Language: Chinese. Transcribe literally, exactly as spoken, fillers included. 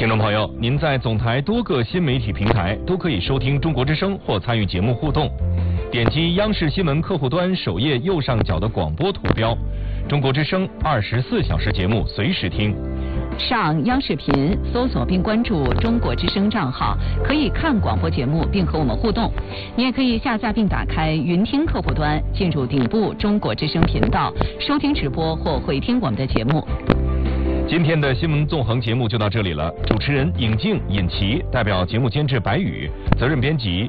听众朋友，您在总台多个新媒体平台都可以收听中国之声或参与节目互动。点击央视新闻客户端首页右上角的广播图标，中国之声二十四小时节目随时听。 上央视频搜索并关注中国之声账号，可以看广播节目并和我们互动。你也可以下载并打开云听客户端，进入顶部中国之声频道，收听直播或回听我们的节目。 今天的新闻纵横节目就到这里了，主持人尹静、尹琪，代表节目监制白宇，责任编辑